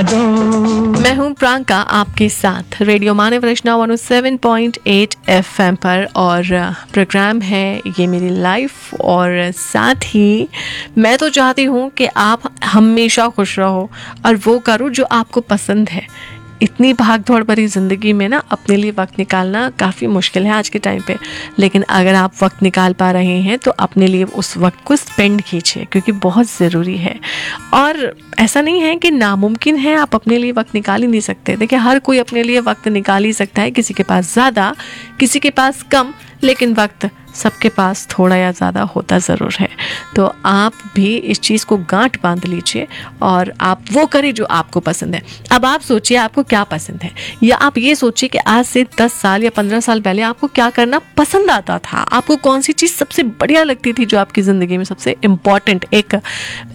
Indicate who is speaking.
Speaker 1: मैं हूं प्रियंका आपके साथ रेडियो मानव रचना 107.8 एफएम पर और प्रोग्राम है ये मेरी लाइफ। और साथ ही मैं तो चाहती हूं कि आप हमेशा खुश रहो और वो करो जो आपको पसंद है। इतनी भाग दौड़ भरी ज़िंदगी में ना अपने लिए वक्त निकालना काफ़ी मुश्किल है आज के टाइम पे, लेकिन अगर आप वक्त निकाल पा रहे हैं तो अपने लिए उस वक्त को स्पेंड कीजिए क्योंकि बहुत ज़रूरी है। और ऐसा नहीं है कि नामुमकिन है आप अपने लिए वक्त निकाल ही नहीं सकते। देखिए हर कोई अपने लिए वक्त निकाल ही सकता है, किसी के पास ज़्यादा किसी के पास कम, लेकिन वक्त सबके पास थोड़ा या ज़्यादा होता ज़रूर है। तो आप भी इस चीज़ को गांठ बांध लीजिए और आप वो करें जो आपको पसंद है। अब आप सोचिए आपको क्या पसंद है, या आप ये सोचिए कि आज से 10 साल या 15 साल पहले आपको क्या करना पसंद आता था। आपको कौन सी चीज़ सबसे बढ़िया लगती थी, जो आपकी ज़िंदगी में सबसे इम्पॉर्टेंट एक